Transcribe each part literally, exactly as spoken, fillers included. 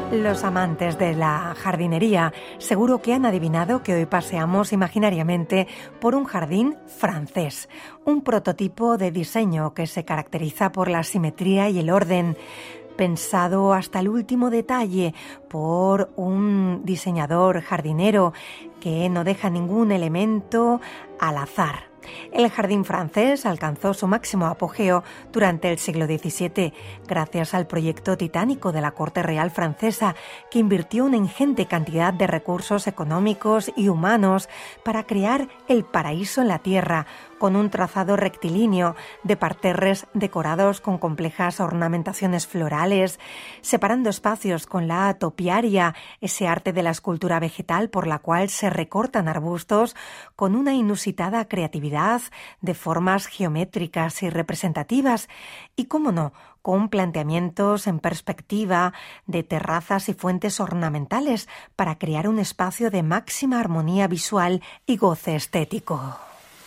Los amantes de la jardinería seguro que han adivinado que hoy paseamos imaginariamente por un jardín francés, un prototipo de diseño que se caracteriza por la simetría y el orden, pensado hasta el último detalle por un diseñador jardinero que no deja ningún elemento al azar. El jardín francés alcanzó su máximo apogeo durante el siglo diecisiete, gracias al proyecto titánico de la corte real francesa, que invirtió una ingente cantidad de recursos económicos y humanos para crear el paraíso en la tierra, con un trazado rectilíneo de parterres decorados con complejas ornamentaciones florales, separando espacios con la topiaria, ese arte de la escultura vegetal por la cual se recortan arbustos con una inusitada creatividad de formas geométricas y representativas, y, cómo no, con planteamientos en perspectiva de terrazas y fuentes ornamentales para crear un espacio de máxima armonía visual y goce estético.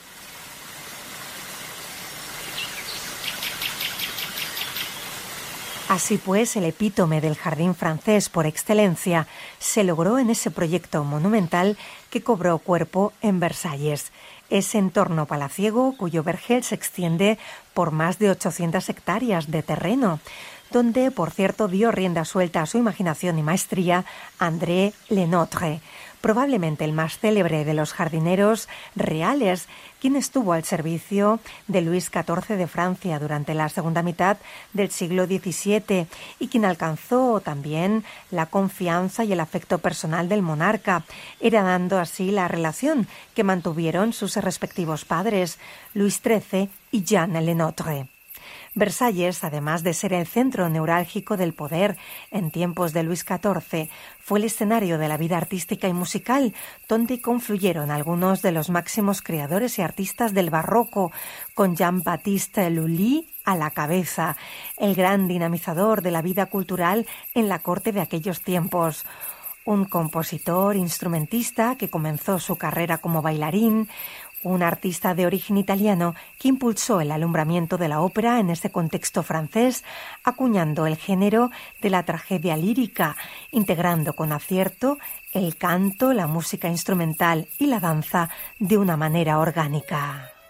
Así pues, el epítome del jardín francés por excelencia se logró en ese proyecto monumental que cobró cuerpo en Versalles, ese entorno palaciego cuyo vergel se extiende por más de ochocientas hectáreas de terreno, donde, por cierto, dio rienda suelta a su imaginación y maestría André Lenotre, probablemente el más célebre de los jardineros reales, quien estuvo al servicio de Luis catorce de Francia durante la segunda mitad del siglo diecisiete y quien alcanzó también la confianza y el afecto personal del monarca, heredando así la relación que mantuvieron sus respectivos padres, Luis trece y Jeanne Lenotre. Versalles, además de ser el centro neurálgico del poder en tiempos de Luis catorce, fue el escenario de la vida artística y musical, donde confluyeron algunos de los máximos creadores y artistas del barroco, con Jean-Baptiste Lully a la cabeza, el gran dinamizador de la vida cultural en la corte de aquellos tiempos. Un compositor, instrumentista que comenzó su carrera como bailarín, un artista de origen italiano que impulsó el alumbramiento de la ópera en ese contexto francés, acuñando el género de la tragedia lírica, integrando con acierto el canto, la música instrumental y la danza de una manera orgánica.